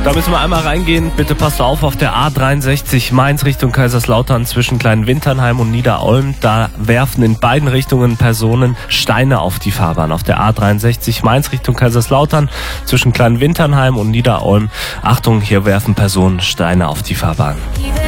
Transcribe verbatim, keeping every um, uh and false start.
Da müssen wir einmal reingehen. Bitte passt auf, auf der A dreiundsechzig Mainz Richtung Kaiserslautern zwischen Kleinwinternheim und Niederolm. Da werfen in beiden Richtungen Personen Steine auf die Fahrbahn. Auf der A dreiundsechzig Mainz Richtung Kaiserslautern zwischen Kleinwinternheim und Niederolm. Achtung, hier werfen Personen Steine auf die Fahrbahn.